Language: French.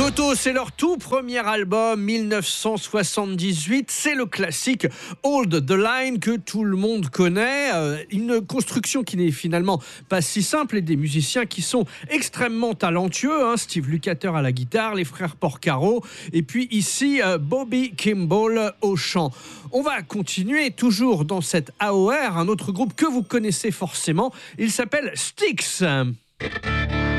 Toto, c'est leur tout premier album, 1978. C'est le classique Hold the Line que tout le monde connaît. Une construction qui n'est finalement pas si simple et des musiciens qui sont extrêmement talentueux. Steve Lukather à la guitare, les frères Porcaro et puis ici Bobby Kimball au chant. On va continuer toujours dans cette AOR, un autre groupe que vous connaissez forcément. Il s'appelle Styx.